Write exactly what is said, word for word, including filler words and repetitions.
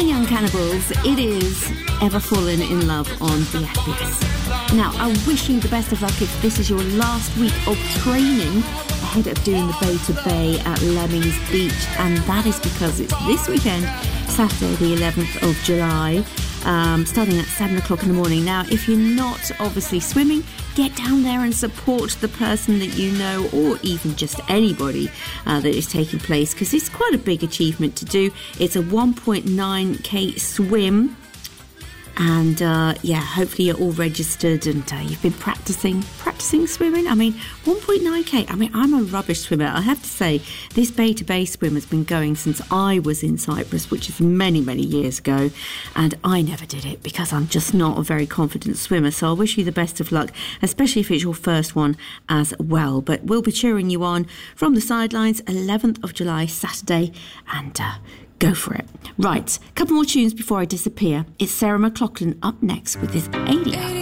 and Young Cannibals, it is Ever Fallen in Love on the F B S. Now, I wish you the best of luck if this is your last week of training ahead of doing the Bay to Bay at Lemmings Beach, and that is because it's this weekend, Saturday the eleventh of July, um, starting at seven o'clock in the morning. Now, if you're not obviously swimming, get down there and support the person that you know, or even just anybody uh, that is taking place, because it's quite a big achievement to do. It's a one point nine K swim. And uh, yeah, hopefully you're all registered and uh, you've been practicing practicing swimming. I mean, one point nine K. I mean, I'm a rubbish swimmer. I have to say, this Bay to Bay swim has been going since I was in Cyprus, which is many, many years ago. And I never did it because I'm just not a very confident swimmer. So I wish you the best of luck, especially if it's your first one as well. But we'll be cheering you on from the sidelines, eleventh of July, Saturday. And uh, go for it. Right, a couple more tunes before I disappear. It's Sarah McLachlan up next with this Adia.